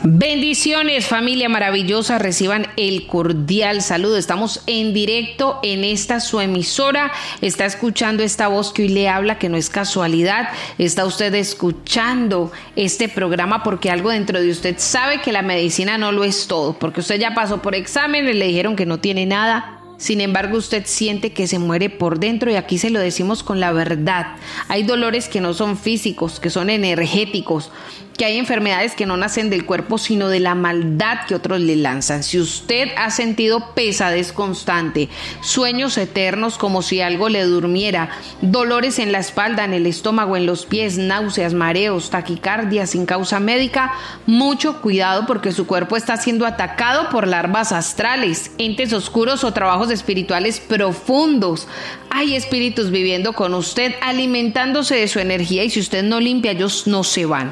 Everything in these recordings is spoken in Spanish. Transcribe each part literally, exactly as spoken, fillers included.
Bendiciones, familia maravillosa, reciban el cordial saludo. Estamos en directo en esta su emisora. Está escuchando esta voz que hoy le habla, que no es casualidad. Está usted escuchando este programa porque algo dentro de usted sabe que la medicina no lo es todo, porque usted ya pasó por exámenes, le dijeron que no tiene nada. Sin embargo, usted siente que se muere por dentro, y aquí se lo decimos con la verdad. Hay dolores que no son físicos, que son energéticos, que hay enfermedades que no nacen del cuerpo, sino de la maldad que otros le lanzan. Si usted ha sentido pesadez constante, sueños eternos como si algo le durmiera, dolores en la espalda, en el estómago, en los pies, náuseas, mareos, taquicardia sin causa médica, mucho cuidado porque su cuerpo está siendo atacado por larvas astrales, entes oscuros o trabajos espirituales profundos. Hay espíritus viviendo con usted, alimentándose de su energía, y si usted no limpia, ellos no se van.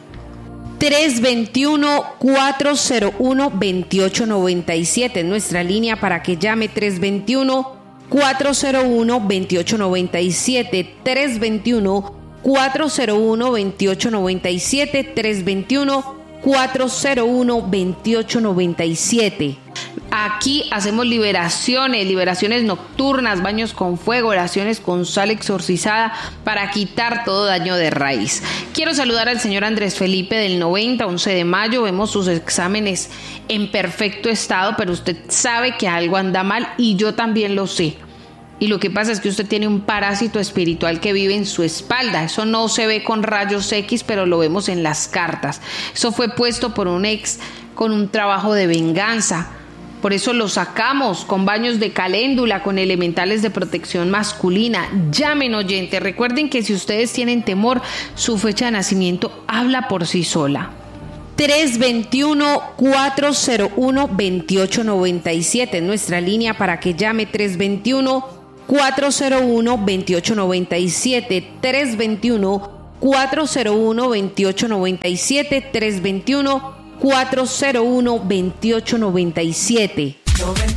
tres dos uno, cuatro cero uno, dos ocho nueve siete, nuestra línea para que llame. Tres dos uno, cuatro cero uno, dos ocho nueve siete, tres dos uno, cuatro cero uno, dos ocho nueve siete, tres dos uno, cuatro cero uno, dos ocho nueve siete. Aquí hacemos liberaciones, liberaciones nocturnas, baños con fuego, oraciones con sal exorcizada para quitar todo daño de raíz. Quiero saludar al señor Andrés Felipe del noventa, once de mayo. Vemos sus exámenes en perfecto estado, pero usted sabe que algo anda mal y yo también lo sé. Y lo que pasa es que usted tiene un parásito espiritual que vive en su espalda. Eso no se ve con rayos X, pero lo vemos en las cartas. Eso fue puesto por un ex con un trabajo de venganza. Por eso lo sacamos con baños de caléndula, con elementales de protección masculina. Llamen, oyentes. Recuerden que si ustedes tienen temor, su fecha de nacimiento habla por sí sola. tres dos uno, cuatro cero uno, dos ocho nueve siete, nuestra línea para que llame. Tres dos uno, cuatro cero uno, dos ocho nueve siete, tres dos uno, cuatro cero uno, dos ocho nueve siete, tres dos uno, cuatro cero uno, dos ocho nueve siete.